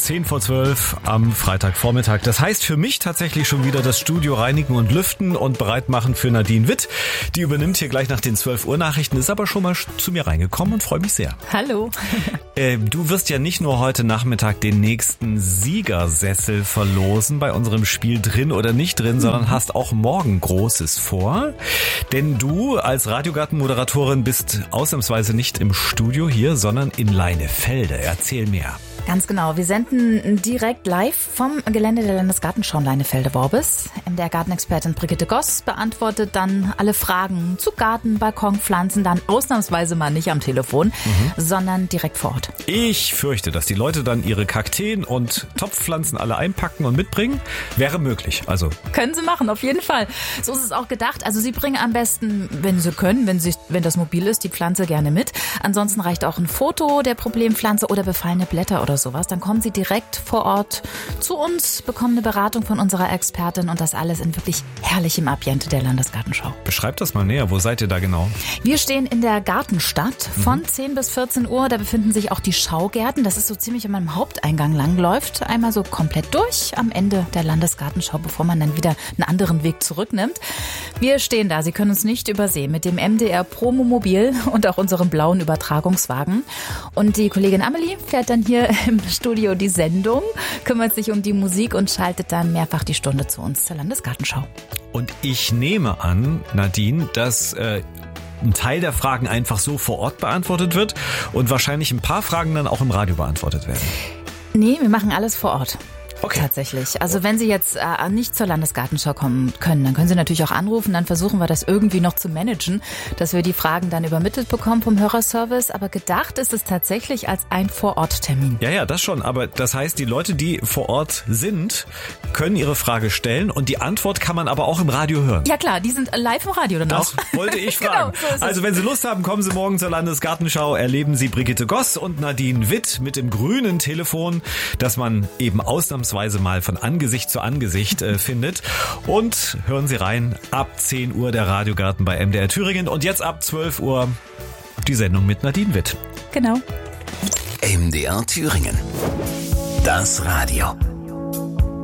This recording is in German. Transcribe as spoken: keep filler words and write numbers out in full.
zehn vor zwölf am Freitagvormittag. Das heißt für mich tatsächlich schon wieder das Studio reinigen und lüften und bereit machen für Nadine Witt. Die übernimmt hier gleich nach den zwölf Uhr Nachrichten, ist aber schon mal zu mir reingekommen und freue mich sehr. Hallo. Äh, du wirst ja nicht nur heute Nachmittag den nächsten Siegersessel verlosen bei unserem Spiel Drin oder nicht drin, mhm. sondern hast auch morgen Großes vor. Denn du als Radiogarten-Moderatorin bist ausnahmsweise nicht im Studio hier, sondern in Leinefelde. Erzähl mehr. Ganz genau. Wir senden direkt live vom Gelände der Landesgartenschau in Leinefelde-Worbis. M D R-Gartenexpertin Brigitte Goss beantwortet dann alle Fragen zu Garten, Balkon, Pflanzen, dann ausnahmsweise mal nicht am Telefon, mhm. sondern direkt vor Ort. Ich fürchte, dass die Leute dann ihre Kakteen und Topfpflanzen alle einpacken und mitbringen. Wäre möglich. Also können sie machen, auf jeden Fall. So ist es auch gedacht. Also sie bringen am besten, wenn sie können, wenn, sie, wenn das mobil ist, die Pflanze gerne mit. Ansonsten reicht auch ein Foto der Problempflanze oder befallene Blätter oder sowas, dann kommen Sie direkt vor Ort zu uns, bekommen eine Beratung von unserer Expertin und das alles in wirklich herrlichem Ambiente der Landesgartenschau. Beschreibt das mal näher, wo seid ihr da genau? Wir stehen in der Gartenstadt von mhm. zehn bis vierzehn Uhr, da befinden sich auch die Schaugärten, das ist so ziemlich an meinem Haupteingang langläuft, einmal so komplett durch am Ende der Landesgartenschau, bevor man dann wieder einen anderen Weg zurücknimmt. Wir stehen da, Sie können uns nicht übersehen, mit dem M D R Promomobil und auch unserem blauen Übertragungswagen und die Kollegin Amelie fährt dann hier im Studio die Sendung, kümmert sich um die Musik und schaltet dann mehrfach die Stunde zu uns zur Landesgartenschau. Und ich nehme an, Nadine, dass äh, ein Teil der Fragen einfach so vor Ort beantwortet wird und wahrscheinlich ein paar Fragen dann auch im Radio beantwortet werden. Nee, wir machen alles vor Ort. Okay. Tatsächlich. Also wenn Sie jetzt äh, nicht zur Landesgartenschau kommen können, dann können Sie natürlich auch anrufen, dann versuchen wir das irgendwie noch zu managen, dass wir die Fragen dann übermittelt bekommen vom Hörerservice. Aber gedacht ist es tatsächlich als ein Vororttermin. Ja, ja, das schon. Aber das heißt, die Leute, die vor Ort sind, können ihre Frage stellen und die Antwort kann man aber auch im Radio hören. Ja klar, die sind live im Radio dann das auch. Das wollte ich fragen. Genau, so ist also wenn Sie Lust haben, kommen Sie morgen zur Landesgartenschau, erleben Sie Brigitte Goss und Nadine Witt mit dem grünen Telefon, das man eben ausnahmsweise mal von Angesicht zu Angesicht äh, findet. Und hören Sie rein, ab zehn Uhr der Radiogarten bei M D R Thüringen und jetzt ab zwölf Uhr die Sendung mit Nadine Witt. Genau. M D R Thüringen. Das Radio.